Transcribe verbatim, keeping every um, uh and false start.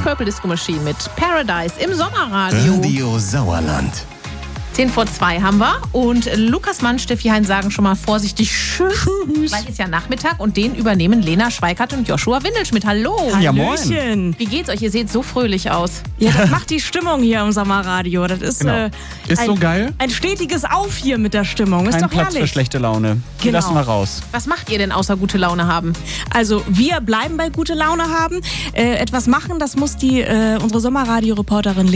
Purple Disco Machine mit Paradise im Sommerradio. Radio Sauerland. zehn vor zwei haben wir und Lukas Mann, Steffi Hein sagen schon mal vorsichtig Tschüss, weil es ja Nachmittag und den übernehmen Lena Schweikart und Joshua Windelschmidt. Hallo. Ja, moin. Wie geht's euch? Ihr seht so fröhlich aus. Ja, das macht die Stimmung hier im Sommerradio. Das ist, Genau. äh, Ist ein, so geil. Ein stetiges Auf hier mit der Stimmung. Ist Kein doch Platz herrlich. für schlechte Laune. Die Genau. lassen wir raus. Was macht ihr denn außer gute Laune haben? Also wir bleiben bei gute Laune haben. Äh, etwas machen, das muss die äh, unsere Sommerradio-Reporterin